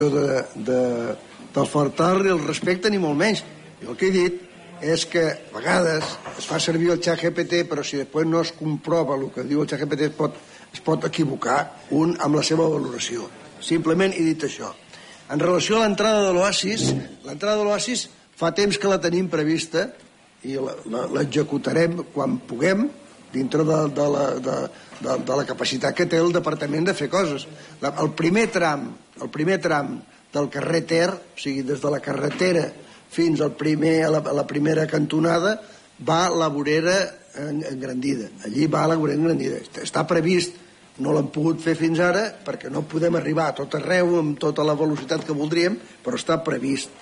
del faltar-li el respecte ni molt menys. Jo el que he dit és que a vegades es fa servir el ChatGPT, però si després no es comprova el que diu el ChatGPT es pot equivocar un amb la seva valoració. Simplement he dit això. En relació a l'entrada de l'Oasis fa temps que la tenim prevista i l'executarem quan puguem dintre de la capacitat que té el departament de fer coses. El primer tram del carrer Ter, o sigui, des de la carretera fins a la primera cantonada, va a la vorera engrandida. Allí va a la vorera engrandida. Està previst, no l'hem pogut fer fins ara perquè no podem arribar a tot arreu amb tota la velocitat que voldríem, però està previst.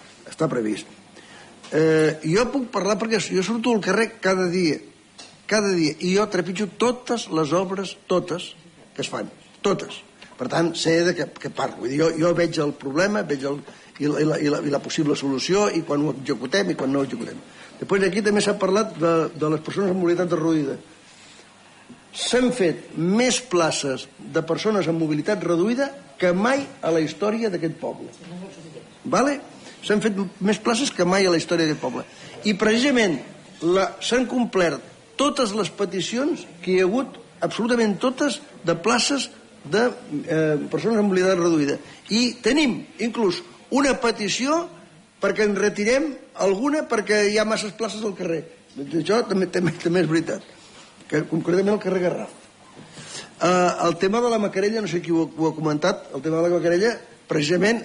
Jo puc parlar perquè jo surto al carrer cada dia, i jo trepitjo totes les obres, totes, que es fan, totes. Per tant, sé de què parlo. Vull dir, jo veig el problema, i la possible solució, i quan ho executem i quan no ho executem. Després aquí també s'ha parlat de les persones amb mobilitat reduïda. S'han fet més places de persones amb mobilitat reduïda que mai a la història d'aquest poble. Vale? S'han fet més places que mai a la història d'aquest poble. I precisament s'han complert totes les peticions que hi ha hagut, absolutament totes, de places de persones amb mobilitat reduïda. I tenim inclús una petició perquè en retirem alguna perquè hi ha masses places al carrer. Això també és veritat. Concretament al carrer Garraf. El tema de la Macarella, no sé qui ho ha comentat, el tema de la Macarella, precisament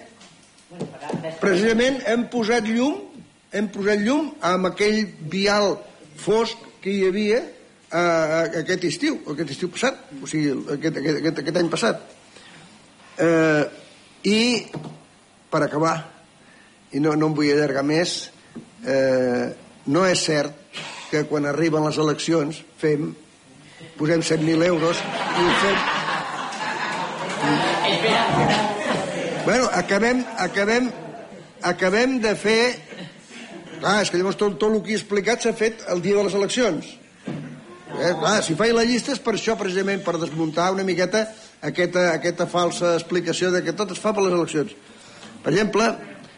hem posat llum amb aquell vial fosc que hi havia aquest estiu passat, o sigui, aquest any passat. I per acabar, i no em vull allargar més, no és cert que quan arriben les eleccions posem 100.000 euros i fem... Bueno, acabem de fer... Clar, és que llavors tot el que he explicat s'ha fet el dia de les eleccions. Clar, si faig la llista és per això, precisament, per desmuntar una miqueta aquesta falsa explicació de que tot es fa per les eleccions. Per exemple,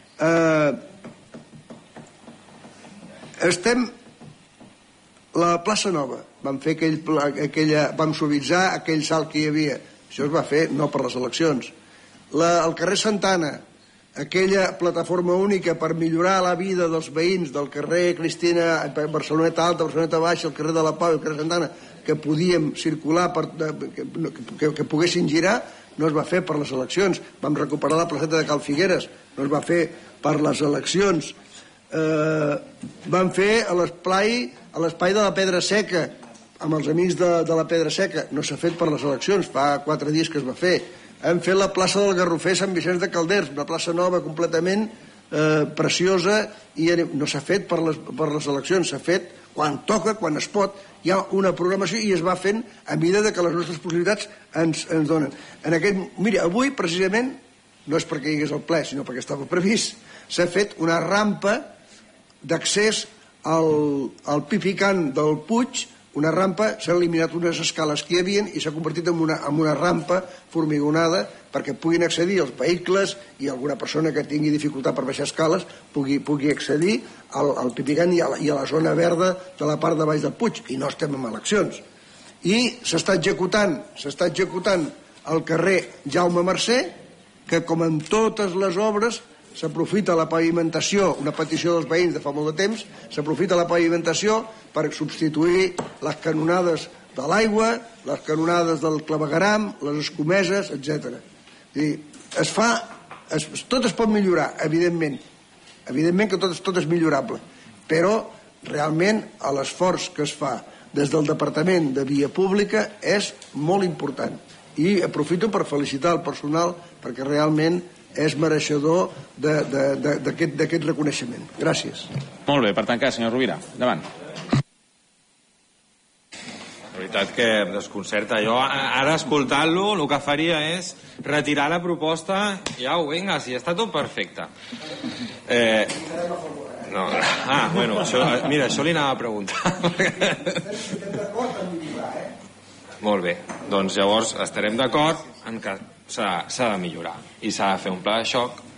la plaça Nova, vam suavitzar aquell salt que hi havia. Això es va fer no per les eleccions. El carrer Santana, aquella plataforma única per millorar la vida dels veïns del carrer Cristina, Barceloneta Alta, Barceloneta Baixa, el carrer de la Pau i el carrer Santana, que podíem circular, que poguessin girar, no es va fer per les eleccions. Vam recuperar la placeta de Cal Figueres, no es va fer per les eleccions. Vam fer a l'espai de la Pedra Seca amb els amics de la Pedra Seca, no s'ha fet per les eleccions, fa 4 dies que es va fer. Hem fet la plaça del Garrofer Sant Vicenç de Calders, una plaça nova completament preciosa, i no s'ha fet per les eleccions, s'ha fet quan toca, quan es pot. Hi ha una programació i es va fent a mesura que les nostres possibilitats ens donen. Mira, avui precisament, no és perquè hi hagués el ple, sinó perquè estava previst, s'ha fet una rampa d'accés al Pipicant del Puig, una rampa, s'han eliminat unes escales que hi havia i s'ha convertit en una rampa formigonada perquè puguin accedir els vehicles i alguna persona que tingui dificultat per baixar escales pugui accedir al Pipicant i a la zona verda de la part de baix del Puig, i no estem en eleccions. I s'està executant el carrer Jaume Mercè, que com en totes les obres s'aprofita la pavimentació, una petició dels veïns de fa molt de temps, s'aprofita la pavimentació per substituir les canonades de l'aigua, les canonades del clavegueram, les escomeses, etc. Tot es pot millorar, evidentment que tot és millorable, però realment l'esforç que es fa des del Departament de Via Pública és molt important, i aprofito per felicitar el personal perquè realment és mereixedor d'aquest reconeixement. Gràcies. Molt bé, per tancar, senyor Rovira, endavant. La veritat que em desconcerta. Jo ara escoltant-lo el que faria és retirar la proposta i au, vinga, si està tot perfecte. Bueno, mira, això li anava a preguntar. Molt bé, doncs llavors estarem d'acord en que s'ha de millorar i s'ha de fer un pla de xoc